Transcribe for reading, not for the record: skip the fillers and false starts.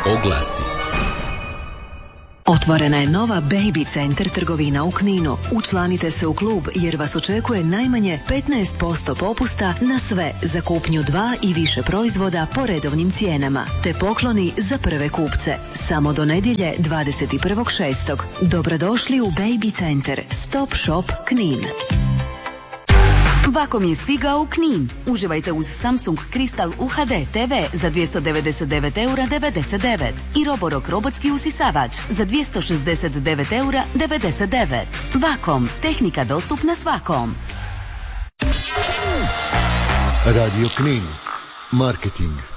oglasi. Otvorena je nova Baby Centar trgovina u Kninu. Učlanite se u klub jer vas očekuje najmanje 15% popusta na sve za kupnju 2 i više proizvoda po redovnim cijenama, te pokloni za prve kupce. Samo do nedjelje 21.6. Dobrodošli u Baby Centar, Stop Shop Knin. Vakom je stigao u Knin. Uživajte uz Samsung Crystal UHD TV za 299,99 € i Roborock robotski usisavač za 269,99 €. Vakom, tehnika dostupna svakom. Radio Knin, marketing.